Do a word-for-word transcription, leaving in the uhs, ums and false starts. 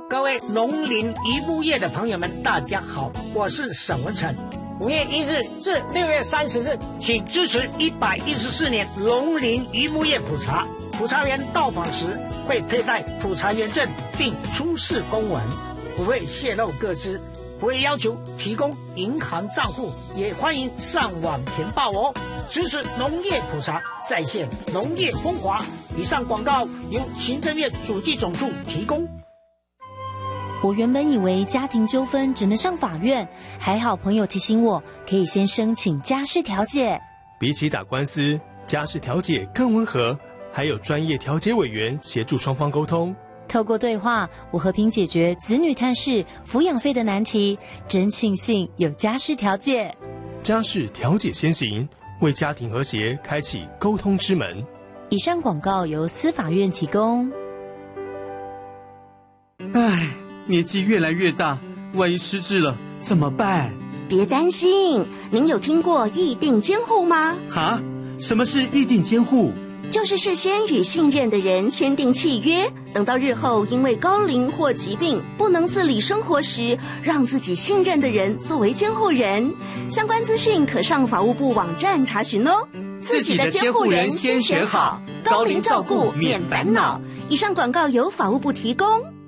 各位农林渔牧业的朋友们，大家好，我是沈文成。五月一日至六月三十日，请支持一百一十四年农林渔牧业普查。普查员到访时会佩戴普查员证，并出示公文，不会泄露个资，不会要求提供银行账户，也欢迎上网填报哦。支持农业普查，再现农业风华。以上广告由行政院主计总处提供。 我原本以为家庭纠纷只能上法院，还好朋友提醒我，可以先申请家事调解。 比起打官司，家事调解更温和，还有专业调解委员协助双方沟通。 透过对话，我和平解决子女探视、抚养费的难题，真庆幸有家事调解。 家事调解先行，为家庭和谐开启沟通之门。 以上广告由司法院提供。 唉，年纪越来越大，万一失智了怎么办？ 别担心，您有听过议定监护吗？ 哈？什么是议定监护？ 就是事先与信任的人签订契约，等到日后因为高龄或疾病不能自理生活时，让自己信任的人作为监护人。相关资讯可上法务部网站查询哦。 自己的监护人先选好，高龄照顾免烦恼。 以上广告由法务部提供。